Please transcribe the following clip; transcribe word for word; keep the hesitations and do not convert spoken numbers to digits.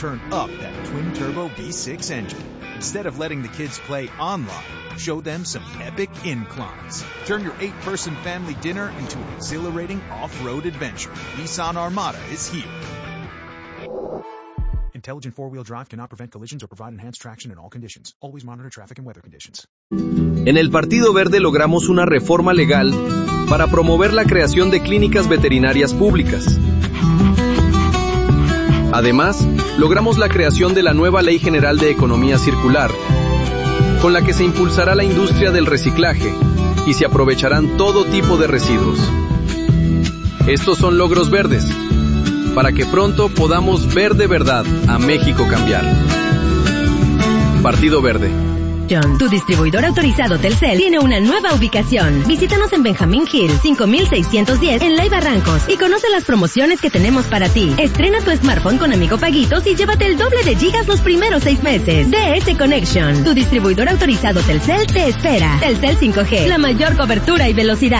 turn up that twin-turbo V six engine. Instead of letting the kids play online, show them some epic inclines. Turn your eight-person family dinner into an exhilarating off-road adventure. Nissan Armada is here. Intelligent four-wheel drive cannot prevent collisions or provide enhanced traction in all conditions. Always monitor traffic and weather conditions. En el Partido Verde logramos una reforma legal para promover la creación de clínicas veterinarias públicas. Además, logramos la creación de la nueva Ley General de Economía Circular, con la que se impulsará la industria del reciclaje y se aprovecharán todo tipo de residuos. Estos son logros verdes, para que pronto podamos ver de verdad a México cambiar. Partido Verde. Tu distribuidor autorizado Telcel tiene una nueva ubicación. Visítanos en Benjamín Hill, cinco mil seiscientos diez en Ley Barrancos y conoce las promociones que tenemos para ti. Estrena tu smartphone con Amigo Paguitos y llévate el doble de gigas los primeros seis meses. D S Connection, tu distribuidor autorizado Telcel te espera. Telcel cinco G, la mayor cobertura y velocidad.